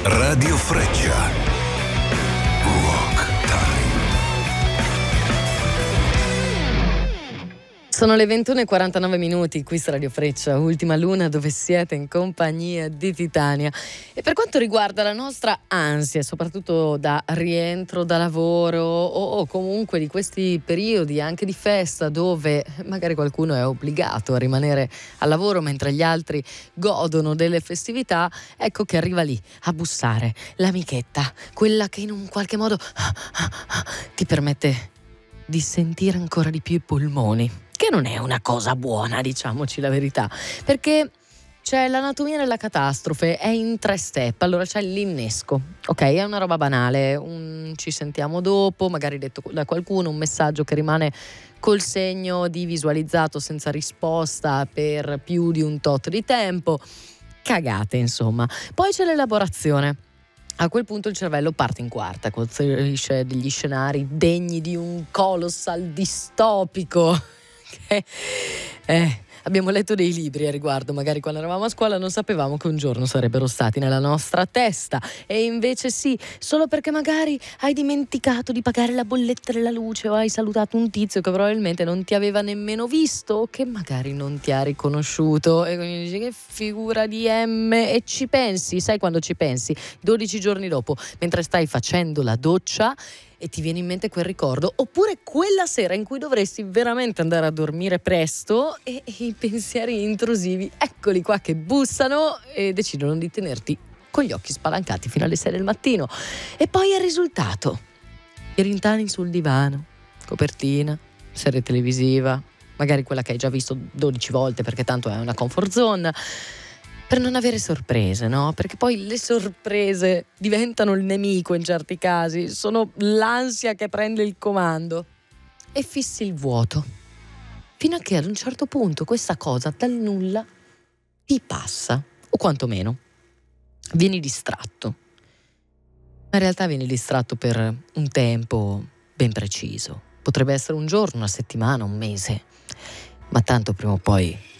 Radio Freccia. Rock Time. Sono le 21:49, qui su Radio Freccia, Ultima Luna, dove siete in compagnia di Titania. E per quanto riguarda la nostra ansia, soprattutto da rientro da lavoro o comunque di questi periodi anche di festa dove magari qualcuno è obbligato a rimanere al lavoro mentre gli altri godono delle festività, ecco che arriva lì a bussare l'amichetta, quella che in un qualche modo ti permette di sentire ancora di più i polmoni. Che non è una cosa buona, diciamoci la verità, perché c'è l'anatomia della catastrofe, è in 3 step. Allora c'è l'innesco, ok, è una roba banale, ci sentiamo dopo, magari detto da qualcuno, un messaggio che rimane col segno di visualizzato senza risposta per più di un tot di tempo, cagate insomma. Poi c'è l'elaborazione. A quel punto il cervello parte in quarta, costruisce degli scenari degni di un colossal distopico. Abbiamo letto dei libri a riguardo, magari quando eravamo a scuola non sapevamo che un giorno sarebbero stati nella nostra testa, e invece sì, solo perché magari hai dimenticato di pagare la bolletta della luce o hai salutato un tizio che probabilmente non ti aveva nemmeno visto o che magari non ti ha riconosciuto, e quindi dici che figura di M, e ci pensi, sai quando ci pensi? 12 giorni dopo, mentre stai facendo la doccia, e ti viene in mente quel ricordo, oppure quella sera in cui dovresti veramente andare a dormire presto e i pensieri intrusivi, eccoli qua che bussano e decidono di tenerti con gli occhi spalancati fino alle 6 del mattino. E poi il risultato: ti rintani sul divano, copertina, serie televisiva, magari quella che hai già visto 12 volte perché tanto è una comfort zone, per non avere sorprese, no? Perché poi le sorprese diventano il nemico in certi casi, sono l'ansia che prende il comando, e fissi il vuoto, fino a che ad un certo punto questa cosa dal nulla ti passa, o quantomeno vieni distratto. Ma in realtà vieni distratto per un tempo ben preciso, potrebbe essere un giorno, una settimana, un mese, ma tanto prima o poi